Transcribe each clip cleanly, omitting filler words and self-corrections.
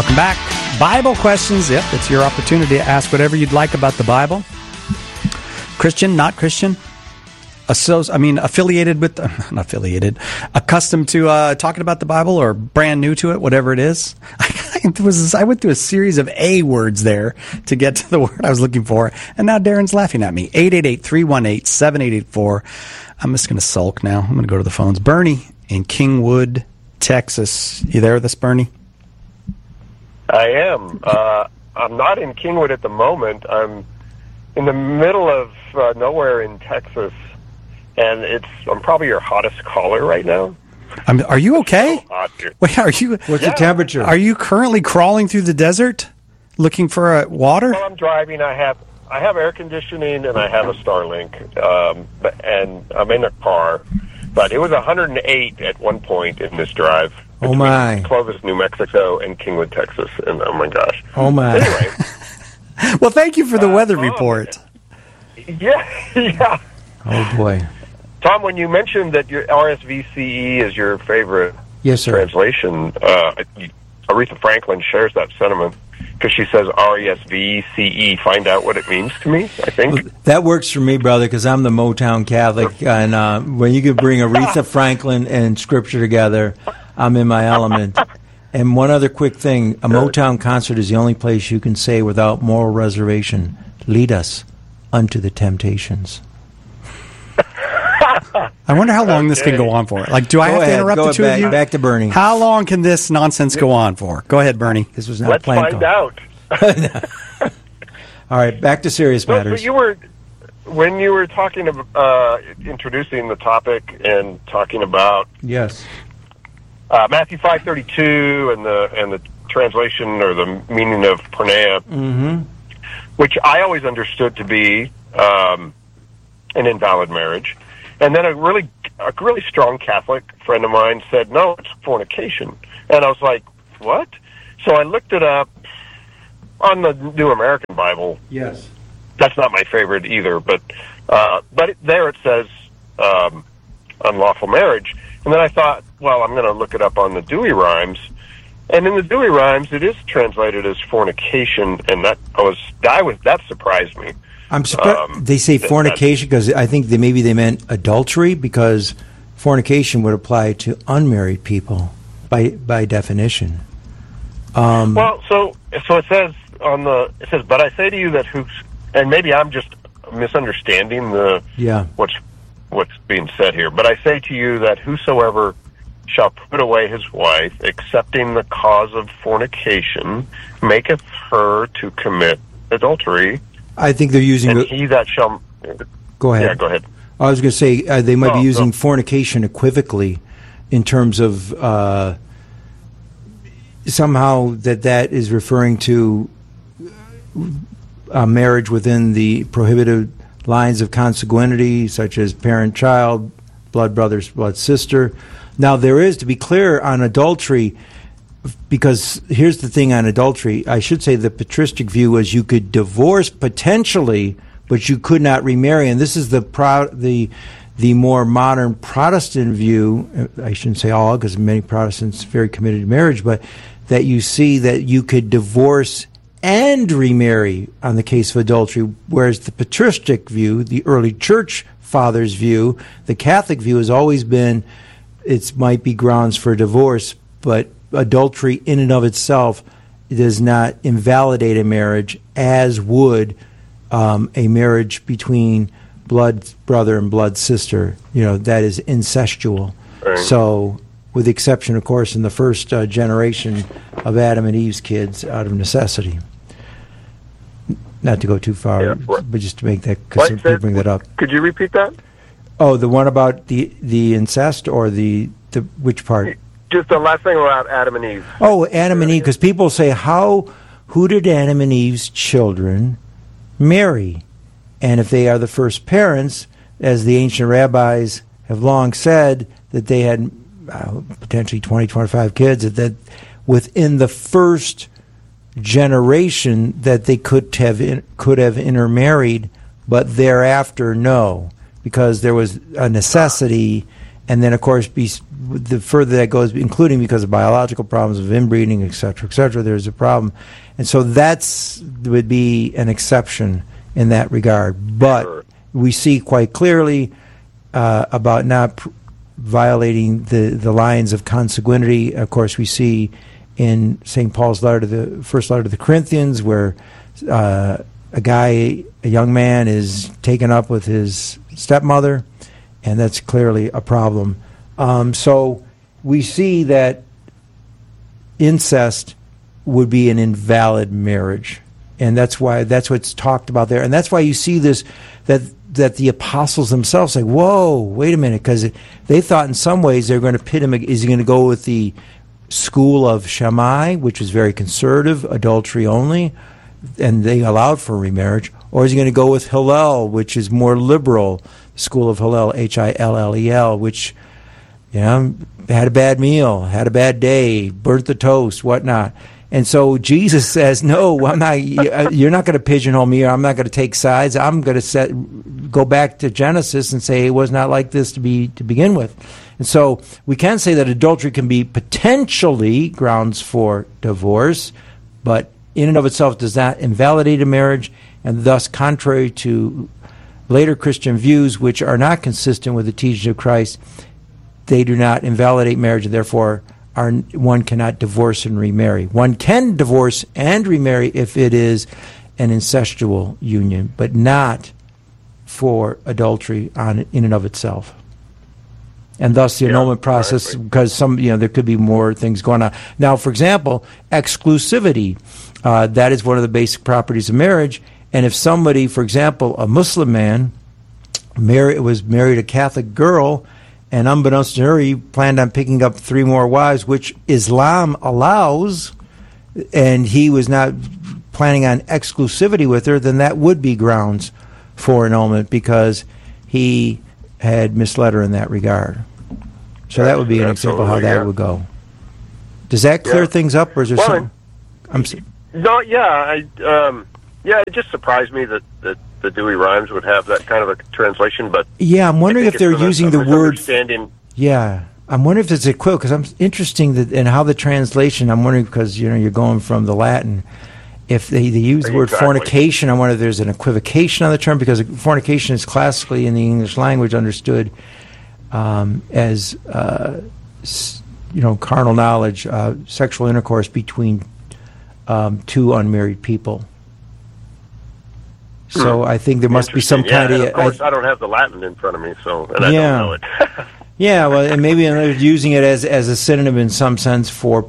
Welcome back. Bible questions. Yep, it's your opportunity to ask whatever you'd like about the Bible. Christian, not Christian. Affiliated with, not affiliated, accustomed to talking about the Bible or brand new to it, whatever it is. I went through a series of A words there to get to the word I was looking for, and now Darren's laughing at me. 888-318-7884. I'm just going to sulk now. I'm going to go to the phones. Bernie in Kingwood, Texas. You there with us, Bernie? I am. I'm not in Kingwood at the moment. I'm in the middle of nowhere in Texas, and I'm probably your hottest caller right now. Are you okay? So hot here. Wait, are you? What's the temperature? Are you currently crawling through the desert looking for water? Well, I'm driving. I have air conditioning and I have a Starlink, and I'm in a car. But it was 108 at one point in this drive. Oh my! Clovis, New Mexico, and Kingwood, Texas, and oh my gosh! Oh my! Anyway, well, thank you for the weather report. Yeah. Oh boy! Tom, when you mentioned that your RSVCE is your favorite translation, Aretha Franklin shares that sentiment because she says RESVCE. Find out what it means to me, I think. That works for me, brother, because I'm the Motown Catholic, and when you can bring Aretha Franklin and Scripture together, I'm in my element. And one other quick thing, a Motown concert is the only place you can say without moral reservation, lead us unto the temptations. I wonder how long this can go on for. Like, do I have to interrupt the two of you? Back to Bernie. How long can this nonsense go on for? Go ahead, Bernie. This was not Let's find out. All right, back to serious matters. So when you were talking about introducing the topic and talking about Matthew 5:32 and the translation or the meaning of porneia, which I always understood to be an invalid marriage. And then a really strong Catholic friend of mine said, no, it's fornication. And I was like, what? So I looked it up on the New American Bible. Yes. That's not my favorite either, but there it says unlawful marriage. And then I thought, well, I'm going to look it up on the Douay-Rheims. And in the Douay-Rheims, it is translated as fornication, and that surprised me. I'm surprised they say fornication because I think maybe they meant adultery, because fornication would apply to unmarried people by definition. Well, so it says but I say to you that and maybe I'm just misunderstanding what's being said here. But I say to you that whosoever shall put away his wife, excepting the cause of fornication, maketh her to commit adultery. I think they're using... And he that shall... Go ahead. Yeah, go ahead. I was going to say they might be using fornication equivocally in terms of somehow that is referring to a marriage within the prohibited lines of consanguinity, such as parent-child, blood brothers, blood sister. Now, there is, to be clear, on adultery... Because here's the thing on adultery. I should say the patristic view was you could divorce potentially, but you could not remarry. And this is the more modern Protestant view. I shouldn't say all, because many Protestants are very committed to marriage, but that you see that you could divorce and remarry on the case of adultery, whereas the patristic view, the early church fathers' view, the Catholic view has always been it might be grounds for divorce, but adultery in and of itself does not invalidate a marriage, as would a marriage between blood brother and blood sister. That is incestual. Right. So, with the exception, of course, in the first generation of Adam and Eve's kids, out of necessity. Not to go too far, but just to make that, because people bring that up. Could you repeat that? Oh, the one about the incest, or the which part? Just the last thing about Adam and Eve. Oh, Adam and Eve, because people say, who did Adam and Eve's children marry? And if they are the first parents, as the ancient rabbis have long said, that they had potentially 20, 25 kids, that within the first generation that they could have intermarried, but thereafter, no, because there was a necessity. And then, of course, the further that goes, including because of biological problems of inbreeding, et cetera, there's a problem. And so would be an exception in that regard. But we see quite clearly about not violating the lines of consanguinity. Of course, we see in St. Paul's first letter to the Corinthians, where a young man is taken up with his stepmother, and that's clearly a problem. So we see that incest would be an invalid marriage, and that's what's talked about there, and that's why you see this that the apostles themselves say, "Whoa, wait a minute," because they thought in some ways they're going to pit him. Is he going to go with the school of Shammai, which is very conservative, adultery only, and they allowed for remarriage, or is he going to go with Hillel, which is more liberal, school of Hillel, Hillel, which, had a bad meal, had a bad day, burnt the toast, whatnot. And so Jesus says, "No, I'm not. You're not going to pigeonhole me. Or I'm not going to take sides. I'm going to go back to Genesis and say it was not like this to begin with." And so we can say that adultery can be potentially grounds for divorce, but in and of itself does not invalidate a marriage, and thus, contrary to later Christian views, which are not consistent with the teaching of Christ, they do not invalidate marriage, and therefore one cannot divorce and remarry. One can divorce and remarry if it is an incestual union, but not for adultery in and of itself. And thus the annulment process, because there could be more things going on. Now, for example, exclusivity, that is one of the basic properties of marriage. And if somebody, for example, a Muslim man, was married a Catholic girl, and unbeknownst to her, he planned on picking up 3 more wives, which Islam allows, and he was not planning on exclusivity with her, then that would be grounds for annulment because he had misled her in that regard. So that would be an example of how that would go. Does that clear things up, or is there something? It just surprised me that the Dewey Rhymes would have that kind of a translation. But I'm wondering if they're using the word. I'm wondering if it's equivalent, because I'm interested in how the translation. I'm wondering because you're going from the Latin. If they use the word fornication, I wonder if there's an equivocation on the term, because fornication is classically in the English language understood as carnal knowledge, sexual intercourse between 2 unmarried people. So I think there must be some kind of. Of course, I don't have the Latin in front of me, and I don't know it. And maybe they're using it as a synonym in some sense for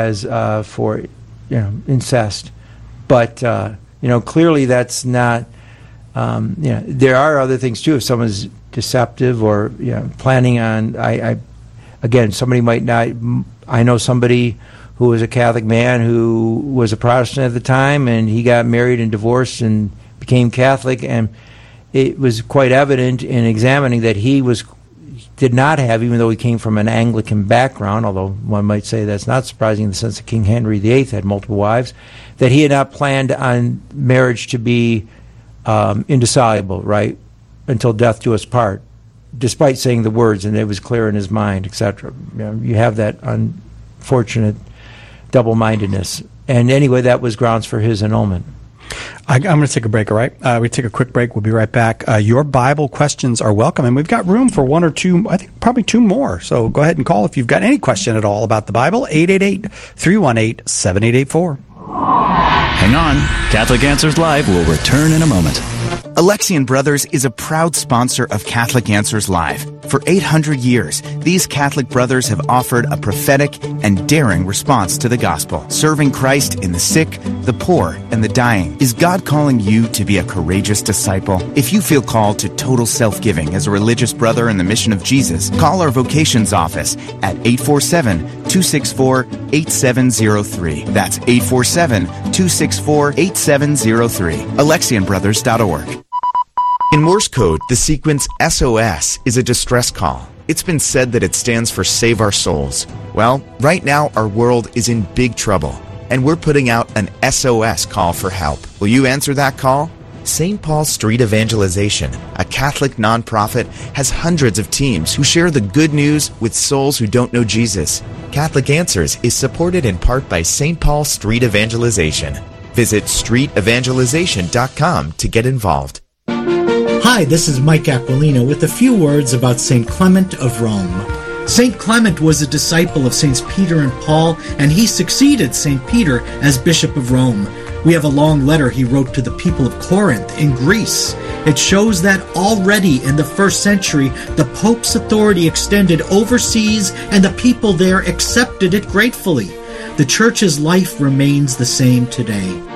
incest, but clearly that's not. There are other things too. If someone's deceptive or planning on, somebody might not. I know somebody who was a Catholic man who was a Protestant at the time, and he got married and divorced and became Catholic, and it was quite evident in examining that he did not have, even though he came from an Anglican background, although one might say that's not surprising in the sense that King Henry VIII had multiple wives, that he had not planned on marriage to be indissoluble, right, until death do us part, despite saying the words, and it was clear in his mind, etc. You have that unfortunate double-mindedness. And anyway, that was grounds for his annulment. I'm going to take a break, all right? We take a quick break. We'll be right back. Your Bible questions are welcome, and we've got room for 1 or 2, I think probably 2 more. So go ahead and call if you've got any question at all about the Bible, 888-318-7884. Hang on. Catholic Answers Live will return in a moment. Alexian Brothers is a proud sponsor of Catholic Answers Live. For 800 years, these Catholic brothers have offered a prophetic and daring response to the gospel, serving Christ in the sick, the poor, and the dying. Is God calling you to be a courageous disciple? If you feel called to total self-giving as a religious brother in the mission of Jesus, call our vocations office at 847-264-8703. That's 847-264-8703. AlexianBrothers.org. In Morse code, the sequence SOS is a distress call. It's been said that it stands for Save Our Souls. Well, right now our world is in big trouble, and we're putting out an SOS call for help. Will you answer that call? St. Paul Street Evangelization, a a Catholic nonprofit, has hundreds of teams who share the good news with souls who don't know Jesus. Catholic Answers is supported in part by St. Paul Street Evangelization. Visit streetevangelization.com to get involved. Hi, this is Mike Aquilino with a few words about St. Clement of Rome. St. Clement was a disciple of Saints Peter and Paul, and he succeeded St. Peter as Bishop of Rome. We have a long letter he wrote to the people of Corinth in Greece. It shows that already in the 1st century, the Pope's authority extended overseas and the people there accepted it gratefully. The Church's life remains the same today.